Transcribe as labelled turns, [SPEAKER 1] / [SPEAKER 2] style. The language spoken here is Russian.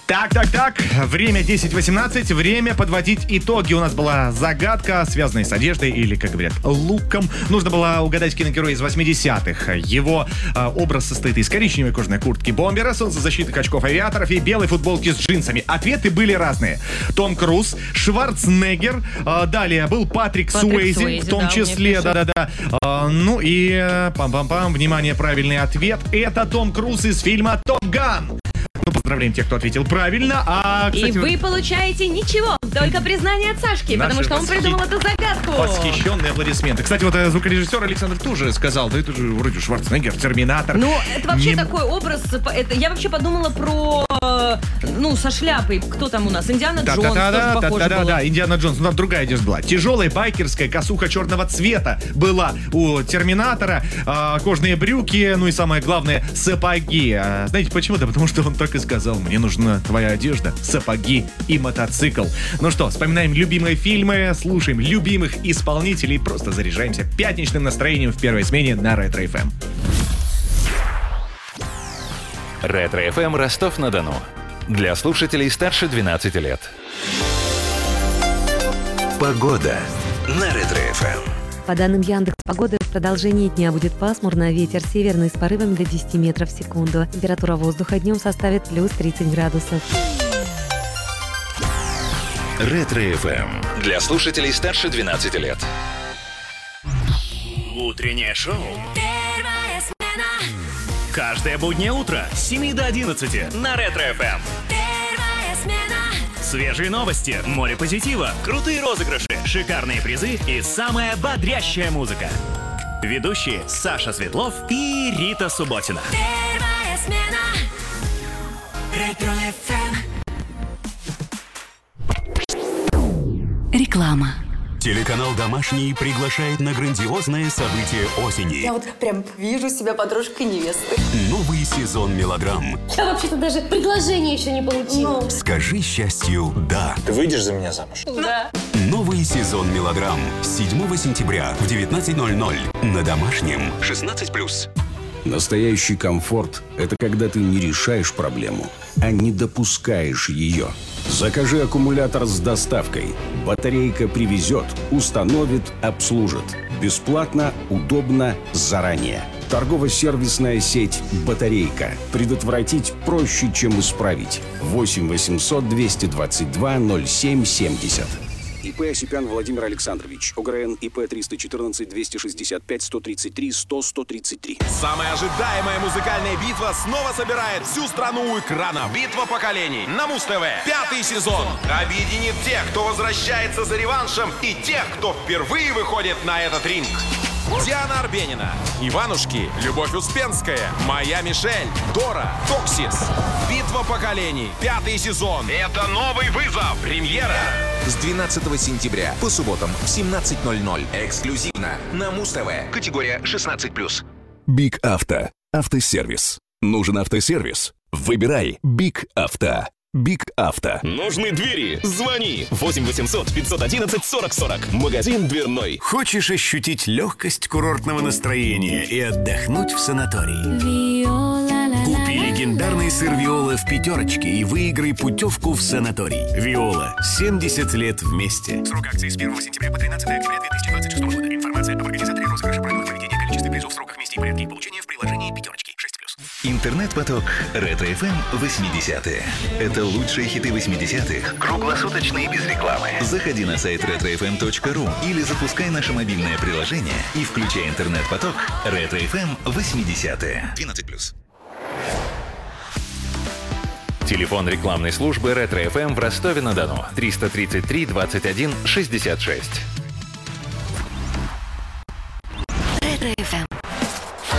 [SPEAKER 1] Так. Время 10:18. Время подводить итоги. У нас была загадка, связанная с одеждой или, как говорят, луком. Нужно было угадать киногероя из 80-х. Его образ состоит из коричневой кожаной куртки бомбера, солнцезащитных очков авиаторов и белой футболки с джинсами. Ответы были разные. Том Круз, Шварценеггер, далее был Патрик Суэйзи, в том числе, да. Ну и пам-пам-пам, внимание, правильный ответ. Это Том Круз из фильма «Топ Ган». Ну, поздравляем тех, кто ответил правильно. Кстати,
[SPEAKER 2] и вы получаете ничего, только признание от Сашки, потому что он придумал эту загадку.
[SPEAKER 1] Восхищенные аплодисменты. Кстати, вот звукорежиссер Александр тоже сказал, да это же вроде Шварценеггер, Терминатор.
[SPEAKER 2] Ну, это вообще такой образ, я вообще подумала про, со шляпой, кто там у нас, Индиана Джонс тоже похож был.
[SPEAKER 1] Да, Индиана Джонс, там другая одежда была. Тяжелая байкерская косуха черного цвета была у Терминатора, кожаные брюки, ну и самое главное, сапоги. Знаете почему? Да потому что он так и сказал, мне нужна твоя одежда, сапоги и мотоцикл. Ну что, вспоминаем любимые фильмы, слушаем любимых исполнителей, просто заряжаемся пятничным настроением в первой смене на Ретро-ФМ.
[SPEAKER 3] Ретро-ФМ Ростов-на-Дону. Для слушателей старше 12 лет. Погода на Ретро-ФМ.
[SPEAKER 4] По данным Яндекс.Погоды, в продолжении дня будет пасмурно, ветер северный с порывами до 10 метров в секунду. Температура воздуха днем составит плюс 30 градусов.
[SPEAKER 3] Ретро-ФМ. Для слушателей старше 12 лет.
[SPEAKER 5] Утреннее шоу. Первая смена. Каждое буднее утро с 7 до 11 на Ретро-ФМ. Первая смена. Свежие новости, море позитива, крутые розыгрыши, шикарные призы и самая бодрящая музыка. Ведущие Саша Светлов и Рита Субботина. Первая смена. Ретро-ФМ.
[SPEAKER 6] Реклама.
[SPEAKER 7] Телеканал «Домашний» приглашает на грандиозное событие осени.
[SPEAKER 8] Я вот прям вижу себя подружкой невесты.
[SPEAKER 7] Новый сезон мелодрам.
[SPEAKER 9] Я вообще-то даже предложение еще не получила.
[SPEAKER 7] Скажи счастью «да».
[SPEAKER 10] Ты выйдешь за меня замуж?
[SPEAKER 9] Да.
[SPEAKER 7] Новый сезон мелодрам. 7 сентября в 19:00 на Домашнем. 16+.
[SPEAKER 11] Настоящий комфорт – это когда ты не решаешь проблему, а не допускаешь ее. Закажи аккумулятор с доставкой. Батарейка привезет, установит, обслужит. Бесплатно, удобно, заранее. Торгово-сервисная сеть «Батарейка». Предотвратить проще, чем исправить. 8 800 222 07 70. ИП Осипян Владимир Александрович. ОГРН ИП 314 265 133 100 133.
[SPEAKER 12] Самая ожидаемая музыкальная битва снова собирает всю страну у экрана. Битва поколений на Муз-ТВ. 5-й сезон объединит тех, кто возвращается за реваншем, и тех, кто впервые выходит на этот ринг. Диана Арбенина, Иванушки, Любовь Успенская, Моя Мишель, Дора, Токсис. Битва поколений. 5-й сезон. Это новый вызов. Премьера.
[SPEAKER 13] С 12 сентября по субботам в 17:00. Эксклюзивно на Муз-ТВ. Категория 16+.
[SPEAKER 14] Биг Авто. Автосервис. Нужен автосервис? Выбирай Биг Авто. Биг Авто.
[SPEAKER 5] Нужны двери? Звони. 8 800 511 40 40. Магазин дверной.
[SPEAKER 15] Хочешь ощутить легкость курортного настроения и отдохнуть в санатории? Купи легендарный сыр Виола в пятерочке и выиграй путевку в санаторий. Виола. 70 лет вместе.
[SPEAKER 16] Срок акции с 1 сентября по 13 октября 2026 года. Информация об организаторе розыгрыша, правилах поведения, количестве призов, сроках, месте и порядке получения в приложении «Пятерочки». 6+.
[SPEAKER 3] Интернет-поток Ретро-ФМ 80-е. Это лучшие хиты 80-х. Круглосуточно и без рекламы. Заходи на сайт retrofm.ru или запускай наше мобильное приложение и включай интернет-поток Ретро-ФМ 80-е. 12+. Телефон рекламной службы Ретро-ФМ в Ростове-на-Дону. 333 21 66.